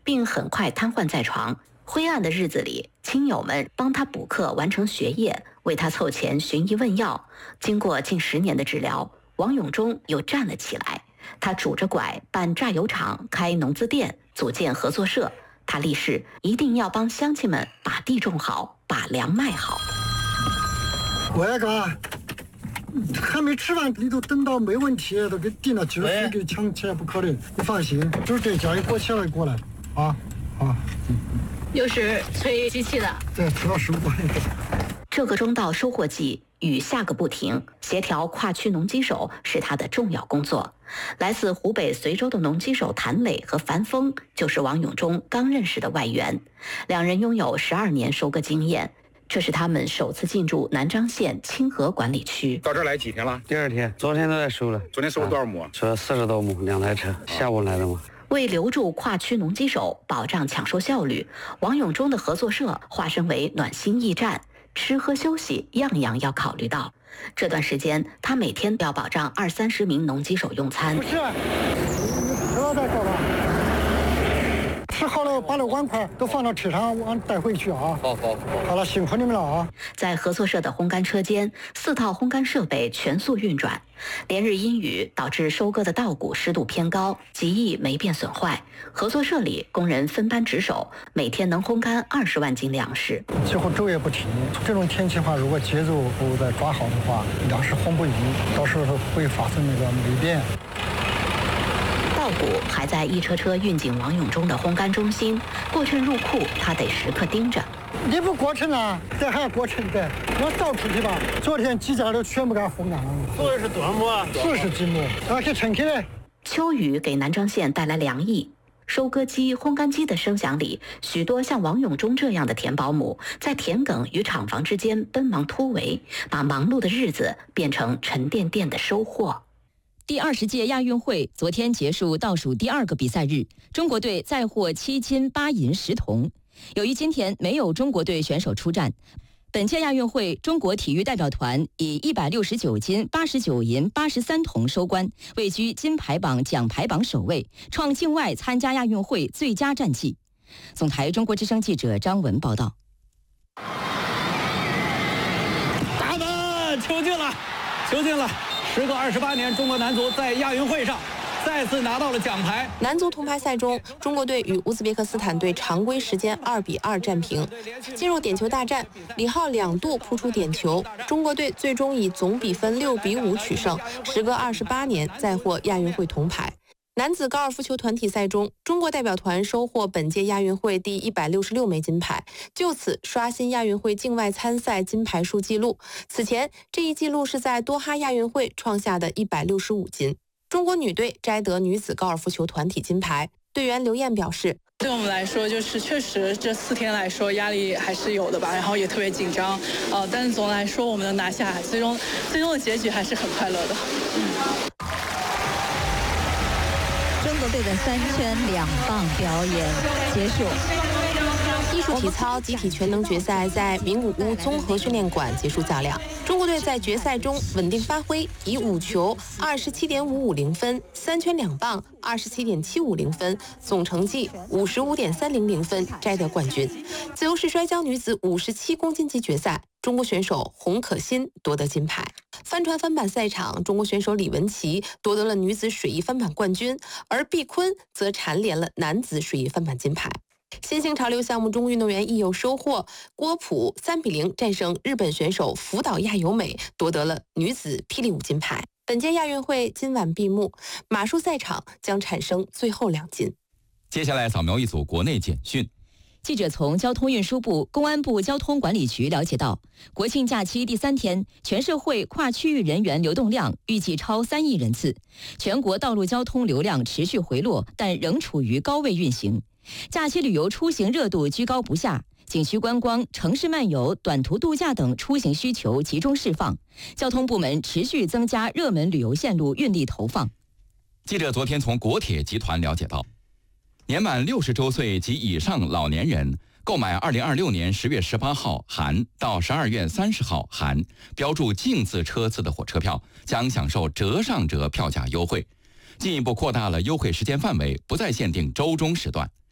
并很快瘫痪在床。灰暗的日子里，亲友们帮他补课完成学业，为他凑钱寻医问药。经过近10年的治疗，王永忠又站了起来。他拄着拐办榨油厂，开农资店，组建合作社。他立誓一定要帮乡亲们把地种好，把粮卖好。 我哥，还没吃饭，你都等到没问题，都给订了酒水给抢起来不可能。你放心，就是这家一过起来过来，啊。 又是催机器的， 对，催到15年。 这个中稻收获季与下个不停，协调跨区农机手是他的重要工作。来自湖北随州的农机手谭磊和樊峰就是王永忠刚认识的外援，两人拥有12年收割经验。这是他们首次进驻南漳县清河管理区。 到这儿来几天了？ 第2天，昨天都在收了。 昨天收了多少亩？ 收了40多亩，2台车，下午来的嘛。 为留住跨区农机手，保障抢收效率，王永忠的合作社化身为暖心驿站，吃喝休息样样要考虑到。这段时间，他每天要保障20-30名农机手用餐。 不是，不要再搞了。吃好了，把那碗筷都放到车上，我带回去啊。好了，辛苦你们了啊！ 在合作社的烘干车间，4套烘干设备全速运转。连日阴雨导致收割的稻谷湿度偏高，极易霉变损坏。合作社里工人分班值守，每天能烘干20万斤粮食。 几乎昼夜不停。这种天气的话，如果节奏不再抓好的话，粮食烘不匀，到时候会发生那个霉变。 稻谷还在一车车运进王永忠的烘干中心，过程入库他得时刻盯着。 你不过程啊，这还要过程的，要倒出去吧。昨天几家都全部给它烘干了。 做的是多少亩啊 ？40几亩，而且称起来。 秋雨给南漳县带来凉意。收割机、烘干机的声响里，许多像王永忠这样的田保姆在田埂与厂房之间奔忙突围，把忙碌的日子变成沉甸甸的收获。 第20届亚运会昨天结束倒数第2个比赛日，中国队再获7金8银10铜。由于今天没有中国队选手出战，本届亚运会中国体育代表团以169金89银83铜收官，位居金牌榜奖牌榜首位，创境外参加亚运会最佳战绩。总台中国之声记者张文报道。 大门球进了，球进了！时隔28年，中国男足在亚运会上再次拿到了奖牌。 男足铜牌赛中，中国队与乌兹别克斯坦队常规时间2-2战平。进入点球大战，李浩2度扑出点球，中国队最终以总比分6-5取胜，时隔28年再获亚运会铜牌。男子高尔夫球团体赛中，中国代表团收获本届亚运会第166枚金牌，就此刷新亚运会境外参赛金牌数纪录。此前，这一纪录是在多哈亚运会创下的165金。中国女队摘得女子高尔夫球团体金牌，队员刘艳表示：“ 对我们来说，就是确实这4天来说压力还是有的吧，然后也特别紧张，但是总的来说我们能拿下，最终的结局还是很快乐的。” 中国队的3圈2棒表演结束。 艺术体操集体全能决赛在名古屋综合训练馆结束较量。中国队在决赛中稳定发挥，以5球27.550分，3圈2棒27.750分，总成绩55.300分摘得冠军。自由式摔跤女子57公斤级决赛，中国选手洪可欣夺得金牌。帆船翻板赛场，中国选手李文琪夺得了女子水翼翻板冠军，而毕坤则蝉联了男子水翼翻板金牌。新兴潮流项目中运动员亦有收获，郭璞3-0战胜日本选手福岛亚由美，夺得了女子霹雳舞金牌。本届亚运会今晚闭幕，马术赛场将产生最后2金。 接下来扫描一组国内简讯。 记者从交通运输部、公安部交通管理局了解到，国庆假期第3天，全社会跨区域人员流动量预计超3亿人次，全国道路交通流量持续回落，但仍处于高位运行。假期旅游出行热度居高不下，景区观光、城市漫游、短途度假等出行需求集中释放，交通部门持续增加热门旅游线路运力投放。 记者昨天从国铁集团了解到，年满60周岁及以上老年人购买2026年10月18号含到12月30号含标注净字车次的火车票，将享受折上折票价优惠。进一步扩大了优惠时间范围，不再限定周中时段。